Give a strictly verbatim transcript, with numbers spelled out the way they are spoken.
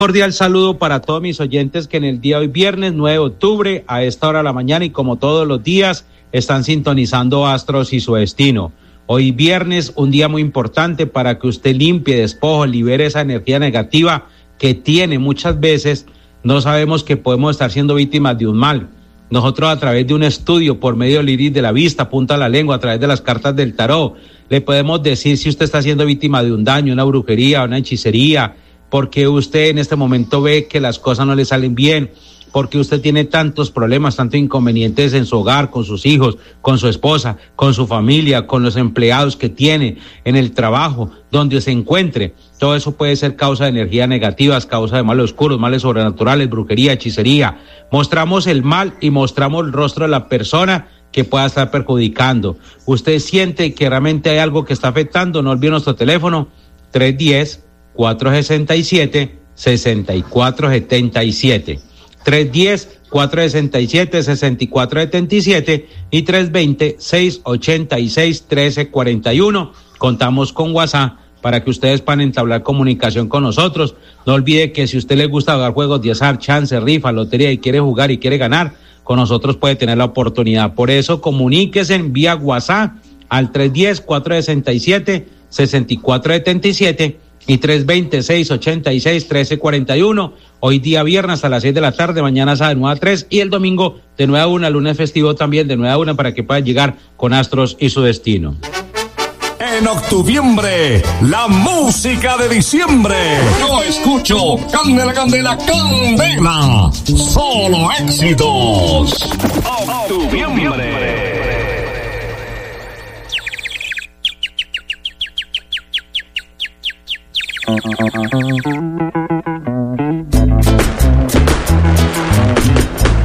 Cordial saludo para todos mis oyentes que en el día de hoy, viernes nueve de octubre, a esta hora de la mañana y como todos los días, están sintonizando Astros y su destino. Hoy viernes, un día muy importante para que usted limpie, despojo, libere esa energía negativa que tiene muchas veces. No sabemos que podemos estar siendo víctimas de un mal. Nosotros a través de un estudio por medio del iris de la vista, punta de la lengua, a través de las cartas del tarot, le podemos decir si usted está siendo víctima de un daño, una brujería, una hechicería, porque usted en este momento ve que las cosas no le salen bien, porque usted tiene tantos problemas, tantos inconvenientes en su hogar, con sus hijos, con su esposa, con su familia, con los empleados que tiene, en el trabajo, donde se encuentre. Todo eso puede ser causa de energías negativas, causa de males oscuros, males sobrenaturales, brujería, hechicería. Mostramos el mal y mostramos el rostro de la persona que pueda estar perjudicando. Usted siente que realmente hay algo que está afectando, no olvide nuestro teléfono, tres uno cero, cuatro seis siete, seis cuatro siete siete. tres uno cero, cuatro seis siete, seis cuatro siete siete y tres dos cero, seis ocho seis, uno tres cuatro uno. Contamos con WhatsApp para que ustedes puedan entablar comunicación con nosotros. No olvide que si a usted le gusta jugar juegos de azar, chance, rifa, lotería y quiere jugar y quiere ganar, con nosotros puede tener la oportunidad. Por eso comuníquese en vía WhatsApp al tres uno cero, cuatro seis siete, seis cuatro siete siete y tres dos cero, seis ocho seis, uno tres cuatro uno. Hoy día viernes a las seis de la tarde, mañana sábado de nueve a tres y el domingo de nueve a una, lunes festivo también de nueve a una para que puedan llegar con Astros y su destino. En octubre, la música de diciembre. Yo escucho Candela, Candela, Candela. Solo éxitos. Octubre.